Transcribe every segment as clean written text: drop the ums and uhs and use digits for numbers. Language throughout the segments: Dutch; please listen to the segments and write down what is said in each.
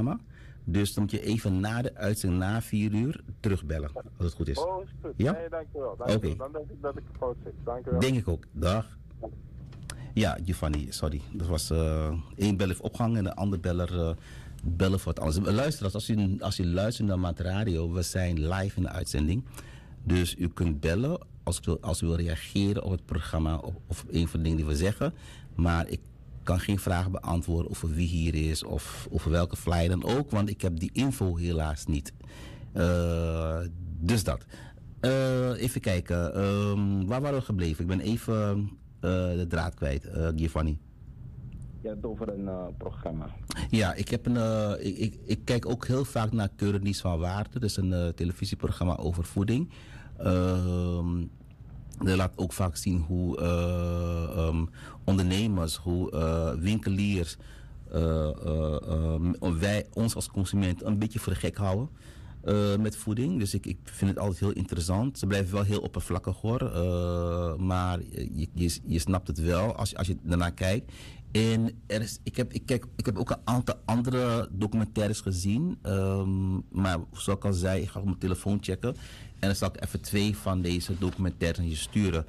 programma. Dus dan moet je even na de uitzending, na 4 uur, terugbellen. Als het goed is. Oh, is goed. Ja? Nee, dankjewel. Oké. Dan denk ik dat ik fout zit. Dankjewel. Denk ik ook. Dag. Ja, Giovanni, sorry. Er was één beller heeft opgehangen en de andere beller bellen voor het alles. Luister, als u luistert naar Maat Radio, we zijn live in de uitzending. Dus u kunt bellen als u wil reageren op het programma of op een van de dingen die we zeggen. Maar ik kan geen vragen beantwoorden over wie hier is of over welke flyer dan ook, want ik heb die info helaas niet. Dus dat. Even kijken. Waar waren we gebleven? Ik ben even de draad kwijt, Giovanni. Je hebt het over een programma. Ja, ik heb ik kijk ook heel vaak naar Keurenies van Waarde. Dat is een televisieprogramma over voeding. Dat laat ook vaak zien hoe ondernemers, hoe winkeliers wij ons als consument een beetje voor de gek houden. Met voeding. Dus ik vind het altijd heel interessant. Ze blijven wel heel oppervlakkig hoor. Maar je snapt het wel als je daarnaar kijkt. En ik heb ook een aantal andere documentaires gezien. Maar zoals ik al zei, ik ga op mijn telefoon checken. En dan zal ik even 2 van deze documentaires aan je sturen.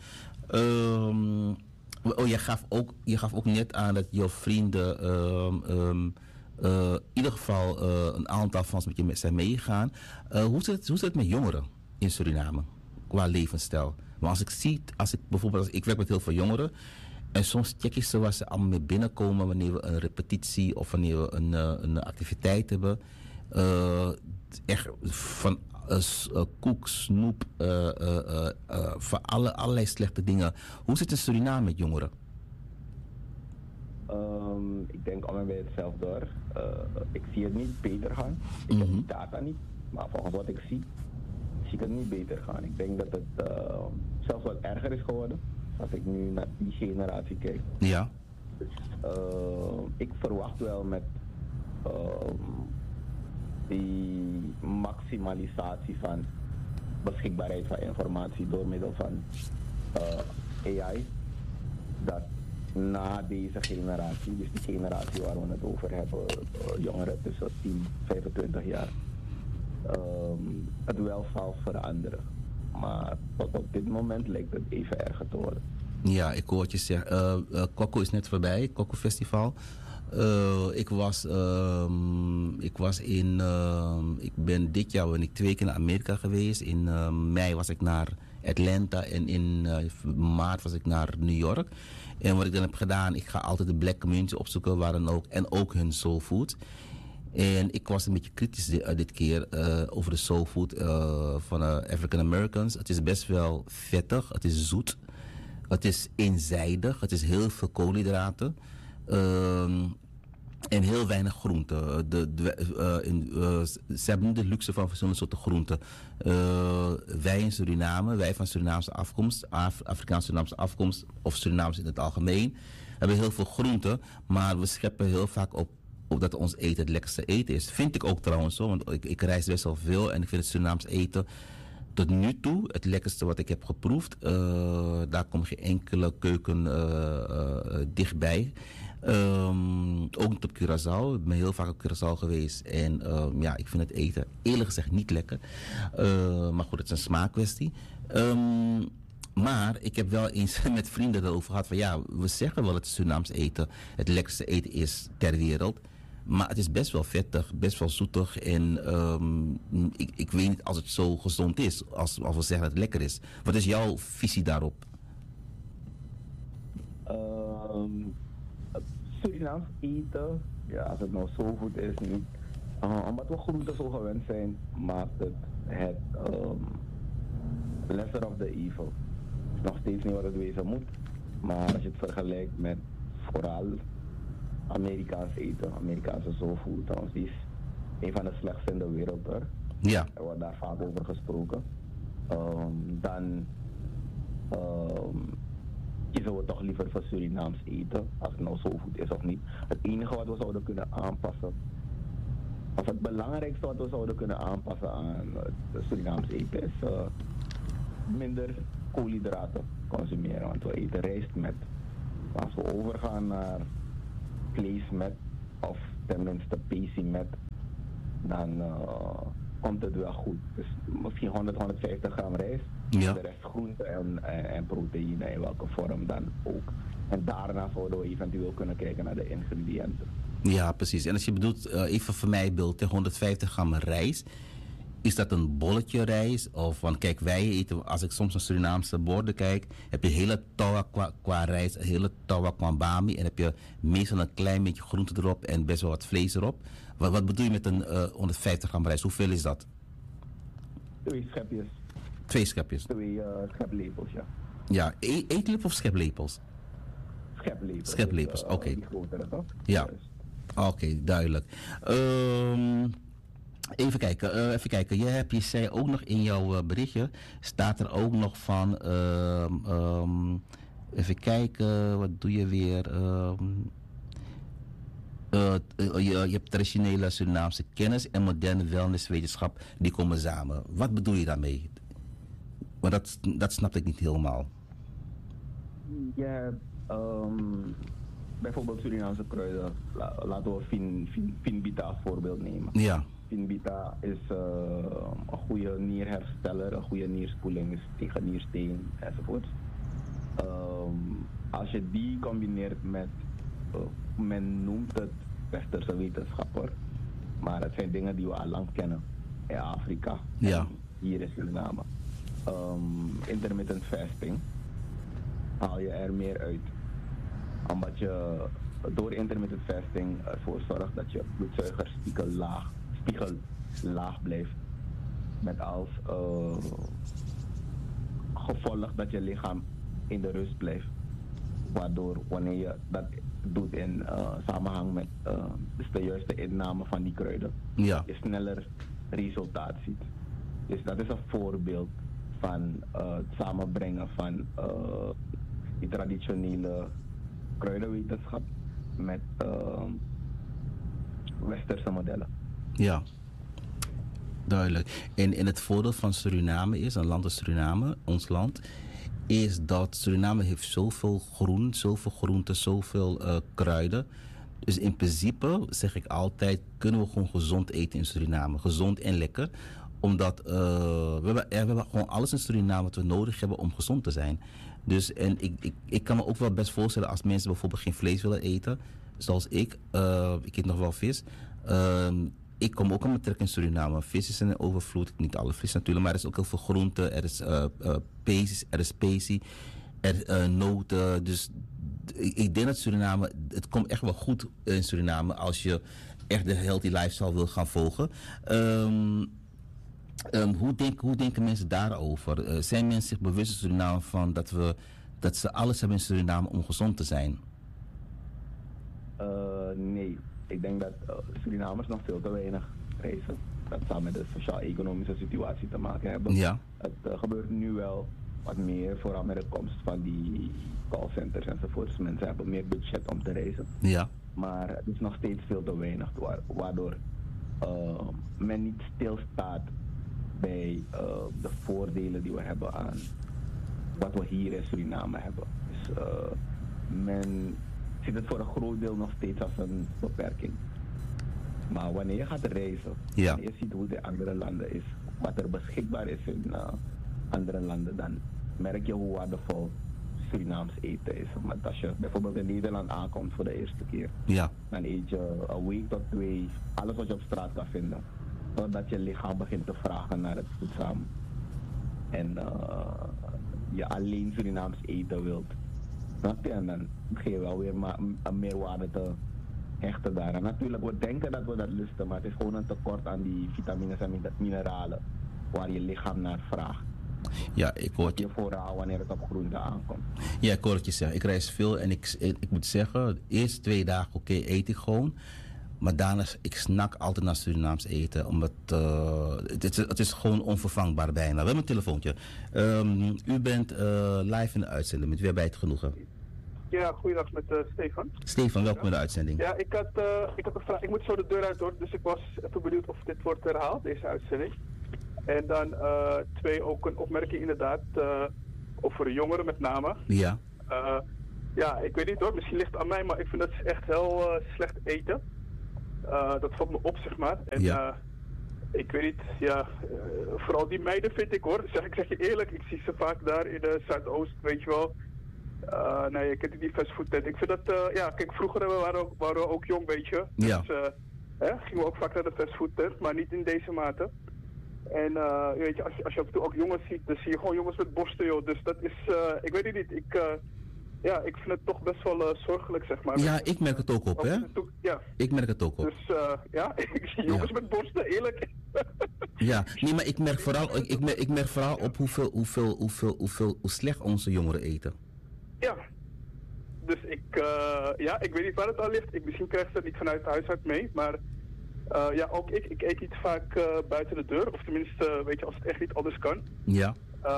Je gaf ook net aan dat jouw vrienden in ieder geval een aantal van ze met je zijn meegegaan. Hoe zit het met jongeren in Suriname qua levensstijl? Maar als ik werk met heel veel jongeren en soms check ik ze waar ze allemaal mee binnenkomen wanneer we een repetitie of wanneer we een activiteit hebben. Echt van koek, snoep, van allerlei slechte dingen. Hoe zit het in Suriname met jongeren? Ik denk allemaal bij hetzelfde hoor. Ik zie het niet beter gaan. Ik heb die data niet, maar volgens wat ik zie ik het niet beter gaan. Ik denk dat het zelfs wat erger is geworden als ik nu naar die generatie kijk. Ja. Dus ik verwacht wel met die maximalisatie van beschikbaarheid van informatie door middel van AI, dat na deze generatie, dus die generatie waar we het over hebben, jongeren tussen 10 25 jaar, het wel zal veranderen. Maar tot op dit moment lijkt het even erger te worden. Ja, ik hoor wat je zegt. Kokko is net voorbij, Kokko Festival. Ik ben dit jaar 2 keer naar Amerika geweest. In mei was ik naar Atlanta en in maart was ik naar New York. En wat ik dan heb gedaan, ik ga altijd de black community opzoeken, waar dan ook, en ook hun soul food. En ik was een beetje kritisch dit keer over de soul food van African Americans. Het is best wel vettig, het is zoet, het is eenzijdig, het is heel veel koolhydraten. En heel weinig groenten. Ze hebben niet de luxe van verschillende soorten groenten. Wij in Suriname, wij van Surinaamse afkomst, Afrikaanse Surinaamse afkomst, of Surinaams in het algemeen, hebben heel veel groenten, maar we scheppen heel vaak op dat ons eten het lekkerste eten is. Vind ik ook trouwens zo, want ik reis best wel veel en ik vind het Surinaams eten tot nu toe het lekkerste wat ik heb geproefd. Daar komt geen enkele keuken dichtbij. Ook niet op Curaçao. Ik ben heel vaak op Curaçao geweest. En ja, ik vind het eten eerlijk gezegd niet lekker. Maar goed, het is een smaakkwestie. Maar ik heb wel eens met vrienden erover gehad van ja, we zeggen wel dat het Surinaams eten het lekkerste eten is ter wereld. Maar het is best wel vettig, best wel zoetig. En ik weet niet als het zo gezond is, als we zeggen dat het lekker is. Wat is jouw visie daarop? Surinaams eten, ja, als het nou zo goed is niet. Omdat we groenten zo gewend zijn, maakt het lesser of the evil. Het is nog steeds niet wat het wezen moet. Maar als je het vergelijkt met vooral Amerikaans eten, Amerikaanse soulfood, trouwens, die is een van de slechtste in de wereld hoor. Ja. Er wordt daar vaak over gesproken. Dan kiezen we toch liever voor Surinaams eten, als het nou soulfood is of niet. Het enige wat we zouden kunnen aanpassen, of het belangrijkste wat we zouden kunnen aanpassen aan het Surinaams eten, is minder koolhydraten consumeren. Want we eten rijst met. Als we overgaan naar vlees met, of tenminste pesi met, dan komt het wel goed. Dus misschien 150 gram rijst. Ja. De rest groente en proteïne in welke vorm dan ook. En daarna zouden we eventueel kunnen kijken naar de ingrediënten. Ja, precies. En als je bedoelt, even voor mij beeld, 150 gram rijst. Is dat een bolletje rijst? Of, want kijk, wij eten, als ik soms naar Surinaamse borden kijk, heb je hele tawa qua rijst, hele tawa qua bami. En heb je meestal een klein beetje groente erop en best wel wat vlees erop. Wat bedoel je met een 150 gram rijst? Hoeveel is dat? 2 schepjes. 2 schepjes? 2 scheplepels, ja. Ja, eetlepels of scheplepels? Scheplepels. Scheplepels, oké. Die grotere, toch? Ja. Juist. Oké, duidelijk. Even kijken. Je zei ook nog in jouw berichtje, staat er ook nog van, even kijken, wat doe je weer? Je hebt traditionele Surinaamse kennis en moderne wellnesswetenschap, die komen samen. Wat bedoel je daarmee? Maar dat snap ik niet helemaal. Je hebt bijvoorbeeld Surinaamse kruiden. Laten we Finbita als voorbeeld nemen. Ja. Finbita is een goede nierhersteller, een goede nierspoeling is tegen niersteen enzovoort. Als je die combineert met, men noemt het westerse wetenschapper, maar het zijn dingen die we al lang kennen in Afrika. Ja. En hier in Suriname. Intermittent fasting haal je er meer uit. Omdat je door intermittent fasting ervoor zorgt dat je bloedsuikerspiegel laag blijft. Met als gevolg dat je lichaam in de rust blijft. Waardoor wanneer je dat doet in samenhang met dus de juiste inname van die kruiden, Ja. je sneller resultaat ziet. Dus dat is een voorbeeld van het samenbrengen van die traditionele kruidenwetenschap met westerse modellen. Ja, duidelijk. En het voordeel van Suriname is, een land als Suriname, ons land, is dat Suriname heeft zoveel groenten, zoveel kruiden. Dus in principe, zeg ik altijd, kunnen we gewoon gezond eten in Suriname. Gezond en lekker. Omdat we hebben gewoon alles in Suriname wat we nodig hebben om gezond te zijn. Dus en ik kan me ook wel best voorstellen als mensen bijvoorbeeld geen vlees willen eten. Zoals ik eet nog wel vis. Ik kom ook aan mijn trek in Suriname. Vis is in overvloed. Niet alle vis natuurlijk, maar er is ook heel veel groente. Er is pees, er is specie, noten. Dus ik denk dat Suriname, het komt echt wel goed in Suriname als je echt de healthy lifestyle wil gaan volgen. Hoe denken mensen daarover? Zijn mensen zich bewust in Suriname van dat ze alles hebben in Suriname om gezond te zijn? Nee, ik denk dat Surinamers nog veel te weinig reizen. Dat zou met de sociaal-economische situatie te maken hebben. Ja. Het gebeurt nu wel wat meer, vooral met de komst van die callcenters enzovoorts. Mensen hebben meer budget om te reizen. Ja. Maar het is nog steeds veel te weinig, waardoor men niet stilstaat bij de voordelen die we hebben aan wat we hier in Suriname hebben. Dus men ziet het voor een groot deel nog steeds als een beperking. Maar wanneer je gaat reizen, Ja. en je ziet hoe het in andere landen is, wat er beschikbaar is in andere landen, dan merk je hoe waardevol Surinaams eten is. Want als je bijvoorbeeld in Nederland aankomt voor de eerste keer, Ja. dan eet je een week tot 2 alles wat je op straat kan vinden. Totdat je lichaam begint te vragen naar het voedzaam. En je alleen Surinaams eten wilt. Snap je? En dan begin je wel weer een meerwaarde te hechten daar. En natuurlijk, we denken dat we dat lusten, maar het is gewoon een tekort aan die vitamines en mineralen waar je lichaam naar vraagt. Ja, ik hoor Je vooral wanneer het op groente aankomt. Ja, ik hoor het je zeggen. Ik reis veel en ik moet zeggen, de eerste 2 dagen eet ik gewoon. Maar daarna, ik snak altijd naar Surinaams eten. Omdat het is gewoon onvervangbaar bijna. We hebben een telefoontje. U bent live in de uitzending. Met wie hebben wij het genoegen? Ja, goeiedag met Stefan. Stefan, welkom in de uitzending. Ja, ik had een vraag. Ik moet zo de deur uit hoor, dus ik was even benieuwd of dit wordt herhaald, deze uitzending. En dan 2, ook een opmerking inderdaad over jongeren met name. Ja. Ja, ik weet niet hoor, misschien ligt het aan mij, maar ik vind dat ze echt heel slecht eten. Dat valt me op, zeg maar. En Ja. Ik weet niet, ja, vooral die meiden vind ik hoor. Ik zeg je eerlijk, ik zie ze vaak daar in de Zuidoost, weet je wel. Nee, je kent die fastfood tent. Ik vind dat, ja, kijk, vroeger waren we ook jong, weet je. Ja. Dus gingen we ook vaak naar de fastfood tent, maar niet in deze mate. En weet je, als je af en toe ook jongens ziet, dan zie je gewoon jongens met borsten, joh. Dus dat is, ik weet het niet, ik vind het toch best wel zorgelijk, zeg maar. Ja, ik merk het ook op, hè? Ja. Ik merk het ook op. Dus ja, ik zie jongens met borsten, eerlijk. Ja, nee, maar ik merk vooral op hoe slecht onze jongeren eten. Ja. Dus ik weet niet waar het aan ligt. Misschien krijg je dat niet vanuit huis uit mee, maar ja, ook ik eet niet vaak buiten de deur. Of tenminste, weet je, als het echt niet anders kan. Ja.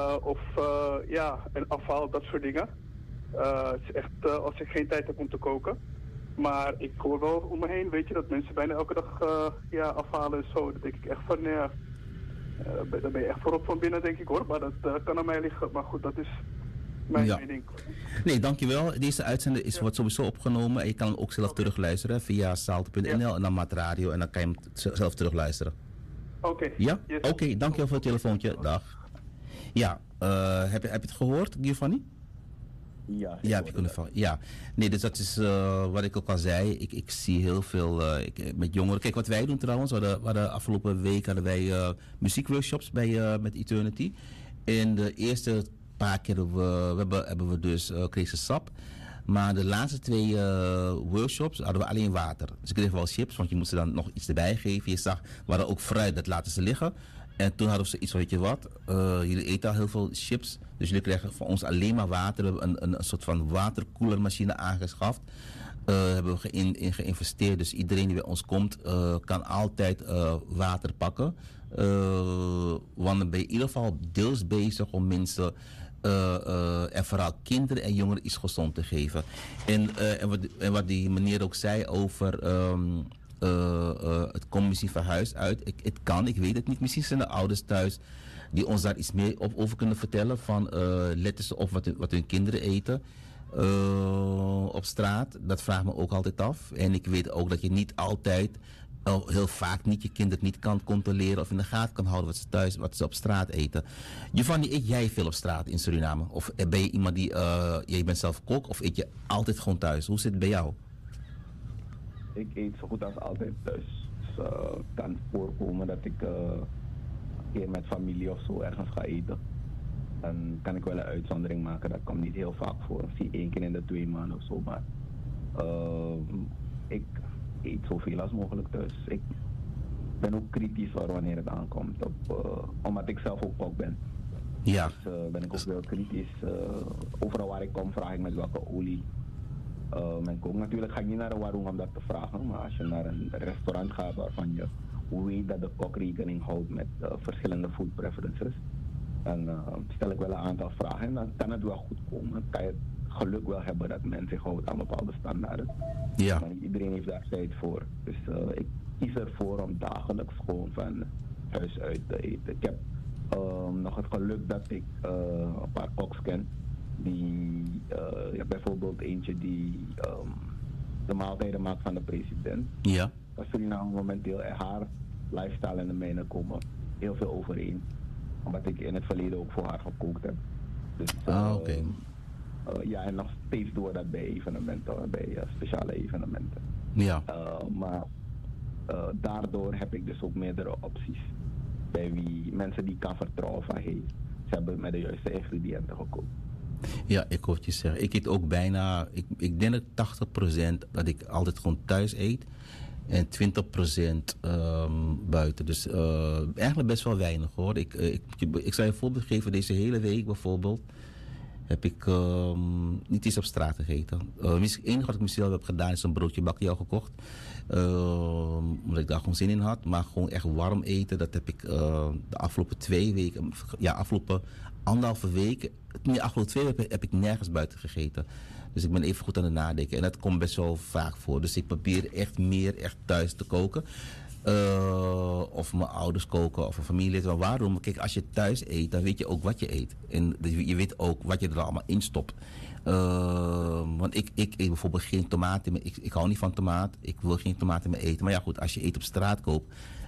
En afhaal, dat soort dingen. Het is echt als ik geen tijd heb om te koken. Maar ik hoor wel om me heen, weet je, dat mensen bijna elke dag afhalen en zo. Dan denk ik echt van, ja, dan ben je echt voorop van binnen, denk ik hoor. Maar dat kan aan mij liggen. Maar goed, dat is mijn mening. Nee, dankjewel. Deze uitzending wordt sowieso opgenomen. En je kan hem ook zelf terugluisteren via salte.nl en dan Mat Radio. En dan kan je hem zelf terugluisteren. Oké. Ja? Yes. Oké, dankjewel voor het telefoontje. Dag. Ja, heb je het gehoord, Giovanni? Ja, heb je kunnen vallen. Ja, nee, dus dat is wat ik ook al zei. Ik zie heel veel met jongeren. Kijk, wat wij doen trouwens, we hadden afgelopen week muziekworkshops met Eternity. En de eerste paar keer hebben we dus kregen sap. Maar de laatste 2 workshops hadden we alleen water. Dus ik kreeg wel chips, want je moest er dan nog iets erbij geven. Je zag, we hadden ook fruit, dat laten ze liggen. En toen hadden we iets van, weet je wat, jullie eten al heel veel chips, dus jullie krijgen van ons alleen maar water. We hebben een soort van waterkoelermachine aangeschaft. Hebben we geïnvesteerd, dus iedereen die bij ons komt kan altijd water pakken. Want dan ben je in ieder geval deels bezig om mensen en vooral kinderen en jongeren iets gezond te geven. En wat die meneer ook zei over het commissie van huis uit. Het kan, ik weet het niet. Misschien zijn de ouders thuis die ons daar iets meer over kunnen vertellen. Van letten ze op wat hun kinderen eten op straat. Dat vraagt me ook altijd af. En ik weet ook dat je niet altijd, heel vaak niet, je kinderen niet kan controleren of in de gaten kan houden wat ze op straat eten. Giovanni, eet jij veel op straat in Suriname? Of ben je iemand die, jij bent zelf kok of eet je altijd gewoon thuis? Hoe zit het bij jou? Ik eet zo goed als altijd thuis. Dus het kan voorkomen dat ik een keer met familie of zo ergens ga eten. Dan kan ik wel een uitzondering maken. Dat komt niet heel vaak voor. Misschien 1 keer in de 2 maanden of zo. Maar ik eet zoveel als mogelijk thuis. Ik ben ook kritisch wanneer het aankomt. Omdat ik zelf ook kok ben. Ja. Dus ben ik ook wel kritisch. Overal waar ik kom vraag ik met welke olie men kookt. Natuurlijk ga ik niet naar de warung om dat te vragen. Maar als je naar een restaurant gaat waarvan je weet dat de kok rekening houdt met verschillende food preferences. Dan stel ik wel een aantal vragen en dan kan het wel goed komen. Dan kan je het geluk wel hebben dat men zich houdt aan bepaalde standaarden. Ja. Maar niet iedereen heeft daar tijd voor. Dus ik kies ervoor om dagelijks gewoon van huis uit te eten. Ik heb nog het geluk dat ik een paar koks ken. Je hebt bijvoorbeeld eentje die de maaltijden maakt van de president. Ja. Dat Suriname momenteel haar lifestyle en de mijne komen heel veel overeen. Omdat ik in het verleden ook voor haar gekookt heb. Dus, oké. Ja, en nog steeds doen we dat bij evenementen, bij speciale evenementen. Ja. Maar daardoor heb ik dus ook meerdere opties. Bij wie mensen die kan vertrouwen van ze hebben met de juiste ingrediënten gekookt. Ja, ik hoor het je zeggen. Ik eet ook bijna, ik denk dat 80% dat ik altijd gewoon thuis eet. En 20% buiten. Dus eigenlijk best wel weinig hoor. Ik zal je een voorbeeld geven. Deze hele week bijvoorbeeld heb ik niet eens op straat gegeten. Het enige wat ik mezelf heb gedaan is een broodje bakkie gekocht. Omdat ik daar gewoon zin in had. Maar gewoon echt warm eten. Dat heb ik de afgelopen 2 weken. Ja, afgelopen 1,5 week. De afgelopen 2 weken heb ik nergens buiten gegeten. Dus ik ben even goed aan het nadenken. En dat komt best wel vaak voor. Dus ik probeer echt thuis te koken. Of mijn ouders koken of een familielid. Maar waarom? Kijk, als je thuis eet, dan weet je ook wat je eet. En je weet ook wat je er allemaal in stopt. Want ik eet bijvoorbeeld geen tomaten. Ik hou niet van tomaat. Ik wil geen tomaten meer eten. Maar ja goed, als je eten op straat koopt,